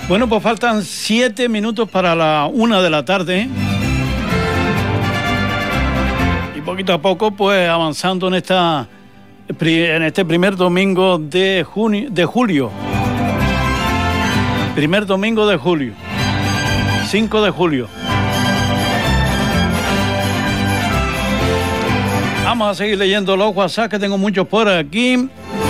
Bueno, pues faltan 7 minutos para la 1 de la tarde. Y poquito a poco, pues avanzando en este primer domingo de julio. Primer domingo de julio. 5 de julio. Vamos a seguir leyendo los WhatsApp, que tengo muchos por aquí.